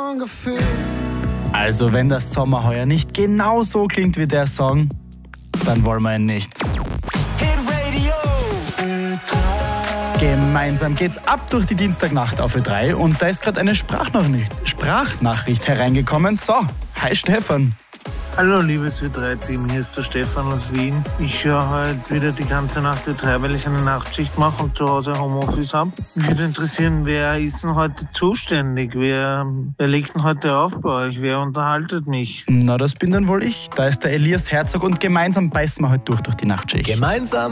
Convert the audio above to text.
Also wenn der Sommer heuer nicht genau so klingt wie der Song, dann wollen wir ihn nicht. Gemeinsam geht's ab durch die Dienstagnacht auf Ö3 und da ist gerade eine Sprachnachricht hereingekommen. So, hi Stefan. Hallo liebes Ö3-Team, hier ist der Stefan aus Wien. Ich höre heute wieder die ganze Nacht Ö3, weil ich eine Nachtschicht mache und zu Hause Homeoffice habe. Mich würde interessieren, wer ist denn heute zuständig? Wer legt denn heute auf bei euch? Wer unterhaltet mich? Na, das bin dann wohl ich. Da ist der Elias Herzog und gemeinsam beißen wir heute durch die Nachtschicht. Gemeinsam